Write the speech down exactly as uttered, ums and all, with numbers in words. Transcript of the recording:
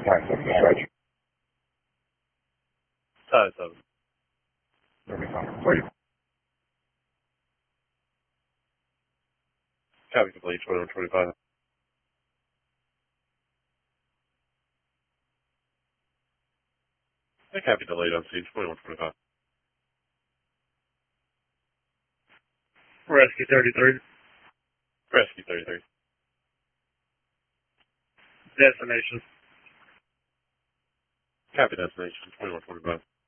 Time seven dispatch. Time seven. thirty-five. Please. Copy complete, twenty-one twenty-five. I copy delayed on scene, twenty-one twenty-five. Rescue thirty-three. Rescue thirty-three. Destination. Copy destination, twenty-one twenty-five.